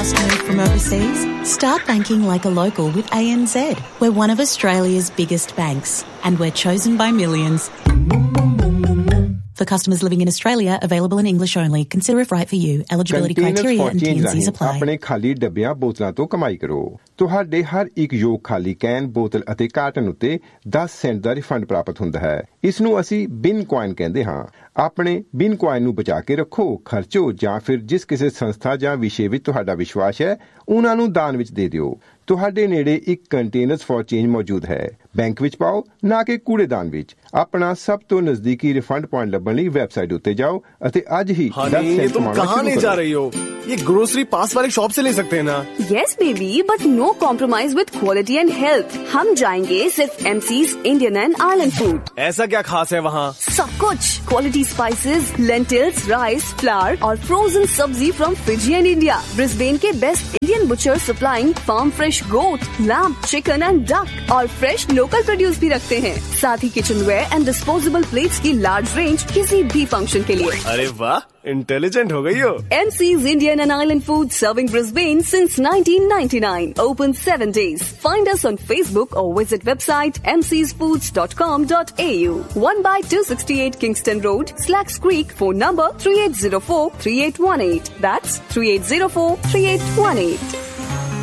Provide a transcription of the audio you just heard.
just moved from overseas? Start banking like a local with ANZ. We're one of Australia's biggest banks, and we're chosen by millions. For customers living in Australia, available in English only. Consider if right for you. Eligibility criteria and T&Cs apply. ਆਪਣੇ ਖਾਲੀ ਡੱਬਿਆਂ ਬੋਤਲਾਂ ਤੋਂ ਕਮਾਈ ਕਰੋ। ਤੁਹਾਡੇ ਹਰ ਇੱਕ ਯੋਗ ਖਾਲੀ ਕੈਨ, ਬੋਤਲ ਅਤੇ ਕਾਰਟਨ ਉੱਤੇ 10 ਸੈਂਟ ਦਾ ਰਿਫੰਡ ਪ੍ਰਾਪਤ ਹੁੰਦਾ ਹੈ। ਇਸ ਨੂੰ ਅਸੀਂ ਬਿਨ ਕੁਆਇਨ ਕਹਿੰਦੇ ਹਾਂ। ਆਪਣੇ ਬਿਨ ਕੁਆਇਨ ਨੂੰ ਬਚਾ ਕੇ ਰੱਖੋ, ਖਰਚੋ ਜਾਂ ਫਿਰ ਜਿਸ ਕਿਸੇ ਸੰਸਥਾ ਜਾਂ ਵਿਸ਼ੇ ਵਿੱਚ ਤੁਹਾਡਾ ਵਿਸ਼ਵਾਸ ਹੈ ਉਹਨਾਂ ਨੂੰ ਦਾਨ ਵਿੱਚ ਦੇ ਦਿਓ। ਤੁਹਾਡੇ ਨੇੜੇ ਇੱਕ ਕੰਟੇਨਰਸ ਫॉर ਚੇਂਜ ਮੌਜੂਦ ਹੈ। ਬੈਂਕ ਵਿੱਚ ਪਾਓ, ਨਾ ਕਿ ਕੂੜੇਦਾਨ ਵਿੱਚ। ਆਪਣਾ ਸਭ ਤੋਂ ਨਜ਼ਦੀਕੀ ਰਿਫੰਡ ਪੁਆਇੰਟ ਲੱਭਣ ਲਈ ਵੈਬਸਾਈਟ ਉੱਤੇ ਜਾਓ ਅਤੇ ਅੱਜ ਹੀ 10 सेंट तुम कहाँ ले जा रही हो? ये ग्रोसरी पास वाले शॉप से ले सकते हैं ना? Yes baby, but no compromise with quality and health. हम जाएंगे सिर्फ MC's Indian and Island Food. ऐसा क्या खास है वहाँ? सब कुछ quality spices, lentils, rice, flour और frozen सब्जी from Fiji and India. Brisbane के best Indian butcher supplying farm fresh goat, lamb, chicken and duck और fresh local produce भी रखते हैं। साथ ही kitchenware and disposable plates की large range किसी भी function के लिए। अरे वाह, इंटेलिजेंट हो गई हो। MC's Indian and Island Food serving Brisbane since 1999. Open 7 days. Find us on Facebook or visit website mcsfoods.com.au. 1/268 Kingston Road, Slacks Creek. Phone number 3804 3818. That's 3804 3818.